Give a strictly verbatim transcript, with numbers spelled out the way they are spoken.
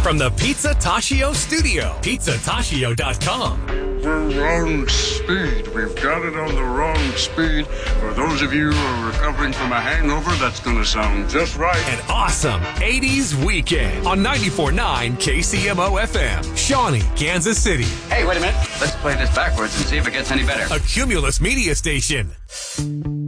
from the Pizza Taccio studio. pizza taccio dot com. Wrong speed. We've got it on the wrong speed. For those of you who are recovering from a hangover, that's going to sound just right. An awesome eighties weekend on ninety-four point nine K C M O F M. Shawnee, Kansas City. Hey, wait a minute. Let's play this backwards and see if it gets any better. A Cumulus media station.